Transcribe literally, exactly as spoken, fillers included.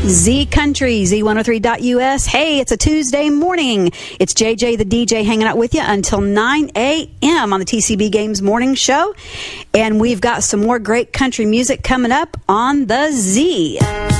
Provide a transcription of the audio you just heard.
Z Country, Z one oh three dot U S. Hey, it's a Tuesday morning. It's J J the D J hanging out with you until nine a m on the T C B Games Morning Show. And we've got some more great country music coming up on the Z.